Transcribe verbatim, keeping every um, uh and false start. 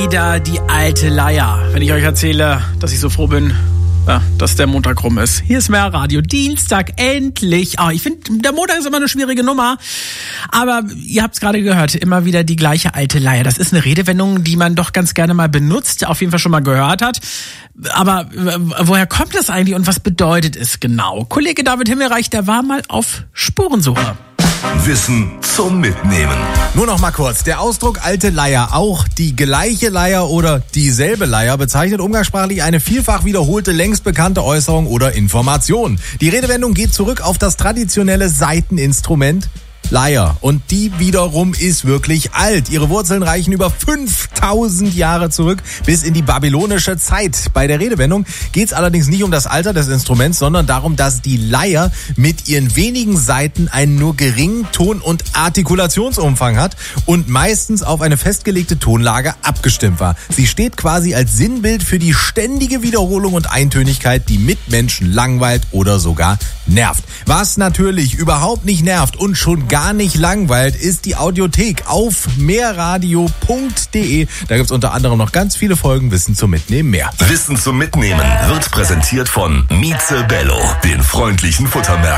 wieder die alte Leier. Wenn ich euch erzähle, dass ich so froh bin, ja, dass der Montag rum ist. Hier ist mehr Radio. Dienstag, endlich. Oh, ich finde, der Montag ist immer eine schwierige Nummer. Aber ihr habt es gerade gehört, immer wieder die gleiche alte Leier. Das ist eine Redewendung, die man doch ganz gerne mal benutzt, auf jeden Fall schon mal gehört hat. Aber woher kommt das eigentlich und was bedeutet es genau? Kollege David Himmelreich, der war mal auf Spurensuche. Wissen zum Mitnehmen. Nur noch mal kurz. Der Ausdruck alte Leier, auch die gleiche Leier oder dieselbe Leier, bezeichnet umgangssprachlich eine vielfach wiederholte, längst bekannte Äußerung oder Information. Die Redewendung geht zurück auf das traditionelle Saiteninstrument Leier. Und die wiederum ist wirklich alt. Ihre Wurzeln reichen über fünftausend Jahre zurück bis in die babylonische Zeit. Bei der Redewendung geht es allerdings nicht um das Alter des Instruments, sondern darum, dass die Leier mit ihren wenigen Saiten einen nur geringen Ton- und Artikulationsumfang hat und meistens auf eine festgelegte Tonlage abgestimmt war. Sie steht quasi als Sinnbild für die ständige Wiederholung und Eintönigkeit, die Mitmenschen langweilt oder sogar nervt. Was natürlich überhaupt nicht nervt und schon gar nicht langweilt, ist die Audiothek auf mehrradio punkt de. Da gibt's unter anderem noch ganz viele Folgen Wissen zum Mitnehmen mehr. Wissen zum Mitnehmen wird präsentiert von Mieze Bello, den freundlichen Futtermärkten.